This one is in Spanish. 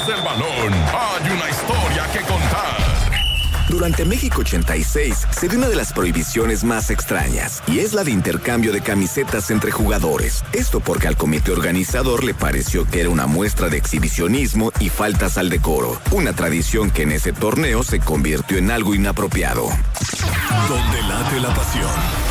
el balón, hay una historia que contar. Durante México 86 se dio una de las prohibiciones más extrañas, y es la de intercambio de camisetas entre jugadores. Esto porque al comité organizador le pareció que era una muestra de exhibicionismo y faltas al decoro, una tradición que en ese torneo se convirtió en algo inapropiado. Donde late la pasión.